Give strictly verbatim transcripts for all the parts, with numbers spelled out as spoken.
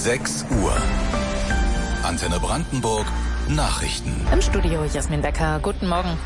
sechs Uhr. Antenne Brandenburg Nachrichten. Im Studio Jasmin Becker. Guten Morgen.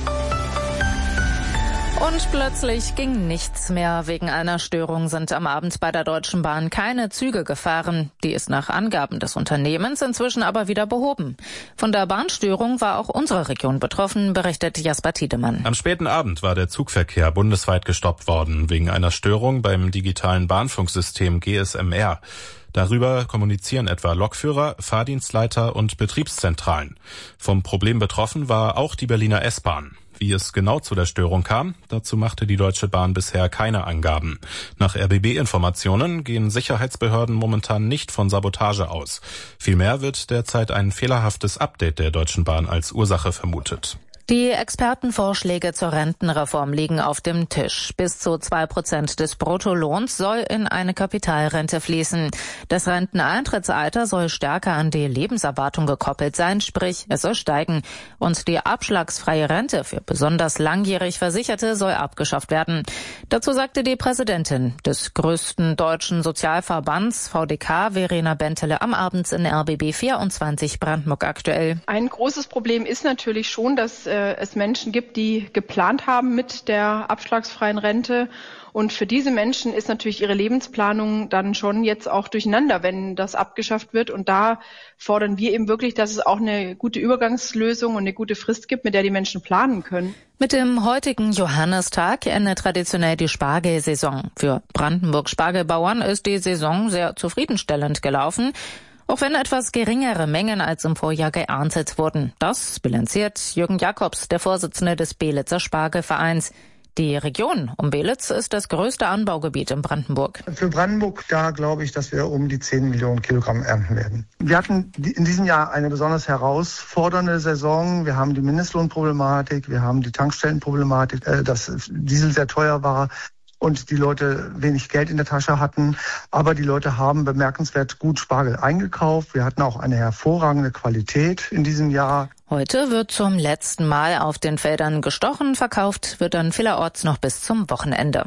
Und plötzlich ging nichts mehr. Wegen einer Störung sind am Abend bei der Deutschen Bahn keine Züge gefahren. Die ist nach Angaben des Unternehmens inzwischen aber wieder behoben. Von der Bahnstörung war auch unsere Region betroffen, berichtet Jasper Tiedemann. Am späten Abend war der Zugverkehr bundesweit gestoppt worden, wegen einer Störung beim digitalen Bahnfunksystem G S M R. Darüber kommunizieren etwa Lokführer, Fahrdienstleiter und Betriebszentralen. Vom Problem betroffen war auch die Berliner S-Bahn. Wie es genau zu der Störung kam, dazu machte die Deutsche Bahn bisher keine Angaben. Nach R B B-Informationen gehen Sicherheitsbehörden momentan nicht von Sabotage aus. Vielmehr wird derzeit ein fehlerhaftes Update der Deutschen Bahn als Ursache vermutet. Die Expertenvorschläge zur Rentenreform liegen auf dem Tisch. Bis zu zwei Prozent des Bruttolohns soll in eine Kapitalrente fließen. Das Renteneintrittsalter soll stärker an die Lebenserwartung gekoppelt sein, sprich es soll steigen. Und die abschlagsfreie Rente für besonders langjährig Versicherte soll abgeschafft werden. Dazu sagte die Präsidentin des größten deutschen Sozialverbands V D K, Verena Bentele, am Abend in R B B vierundzwanzig Brandenburg aktuell. Ein großes Problem ist natürlich schon, dass es Menschen gibt, die geplant haben mit der abschlagsfreien Rente. Und für diese Menschen ist natürlich ihre Lebensplanung dann schon jetzt auch durcheinander, wenn das abgeschafft wird. Und da fordern wir eben wirklich, dass es auch eine gute Übergangslösung und eine gute Frist gibt, mit der die Menschen planen können. Mit dem heutigen Johannistag endet traditionell die Spargelsaison. Für Brandenburg-Spargelbauern ist die Saison sehr zufriedenstellend gelaufen, auch wenn etwas geringere Mengen als im Vorjahr geerntet wurden. Das bilanziert Jürgen Jakobs, der Vorsitzende des Belitzer Spargelvereins. Die Region um Belitz ist das größte Anbaugebiet in Brandenburg. Für Brandenburg, da glaube ich, dass wir um die zehn Millionen Kilogramm ernten werden. Wir hatten in diesem Jahr eine besonders herausfordernde Saison. Wir haben die Mindestlohnproblematik, wir haben die Tankstellenproblematik, dass Diesel sehr teuer war und die Leute wenig Geld in der Tasche hatten. Aber die Leute haben bemerkenswert gut Spargel eingekauft. Wir hatten auch eine hervorragende Qualität in diesem Jahr. Heute wird zum letzten Mal auf den Feldern gestochen. Verkauft wird dann vielerorts noch bis zum Wochenende.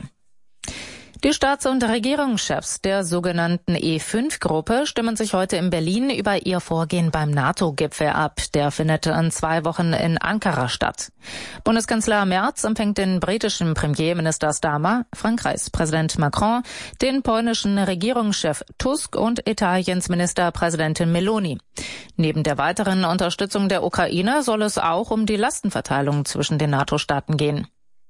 Die Staats- und Regierungschefs der sogenannten E fünf Gruppe stimmen sich heute in Berlin über ihr Vorgehen beim NATO-Gipfel ab. Der findet in zwei Wochen in Ankara statt. Bundeskanzler Merz empfängt den britischen Premierminister Starmer, Frankreichs Präsident Macron, den polnischen Regierungschef Tusk und Italiens Ministerpräsidentin Meloni. Neben der weiteren Unterstützung der Ukraine soll es auch um die Lastenverteilung zwischen den NATO-Staaten gehen.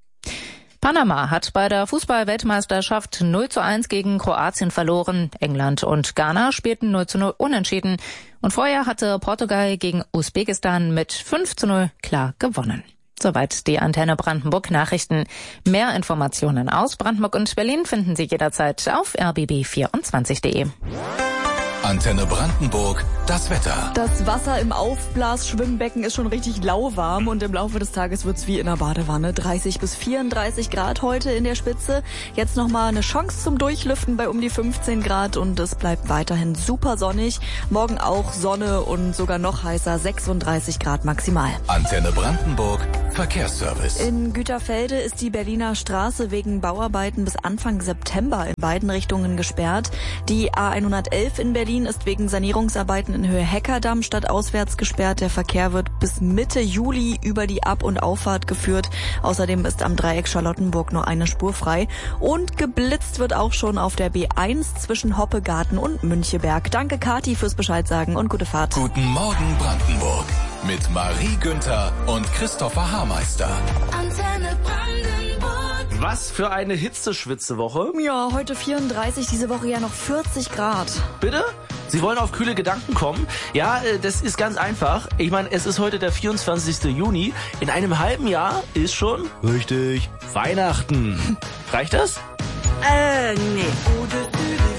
Panama hat bei der Fußball-Weltmeisterschaft null zu eins gegen Kroatien verloren. England und Ghana spielten null zu null unentschieden. Und vorher hatte Portugal gegen Usbekistan mit fünf zu null klar gewonnen. Soweit die Antenne Brandenburg Nachrichten. Mehr Informationen aus Brandenburg und Berlin finden Sie jederzeit auf r b b vierundzwanzig punkt de. Antenne Brandenburg, das Wetter. Das Wasser im Aufblasschwimmbecken ist schon richtig lauwarm und im Laufe des Tages wird's wie in der Badewanne. dreißig bis vierunddreißig Grad heute in der Spitze. Jetzt nochmal eine Chance zum Durchlüften bei um die fünfzehn Grad und es bleibt weiterhin super sonnig. Morgen auch Sonne und sogar noch heißer, sechsunddreißig Grad maximal. Antenne Brandenburg, Verkehrsservice. In Güterfelde ist die Berliner Straße wegen Bauarbeiten bis Anfang September in beiden Richtungen gesperrt. Die A hundertelf in Berlin ist wegen Sanierungsarbeiten in Höhe Heckerdamm stadtauswärts gesperrt. Der Verkehr wird bis Mitte Juli über die Ab- und Auffahrt geführt. Außerdem ist am Dreieck Charlottenburg nur eine Spur frei. Und geblitzt wird auch schon auf der B eins zwischen Hoppegarten und Müncheberg. Danke Kati fürs Bescheid sagen und gute Fahrt. Guten Morgen Brandenburg mit Marie Günther und Christopher Haarmeister. Antenne Brandenburg. Was für eine Hitzeschwitze-Woche. Ja, heute vierunddreißig, diese Woche ja noch vierzig Grad. Bitte? Sie wollen auf kühle Gedanken kommen? Ja, das ist ganz einfach. Ich meine, es ist heute der vierundzwanzigste Juni. In einem halben Jahr ist schon... Richtig. Weihnachten. Reicht das? Äh, nee. Gute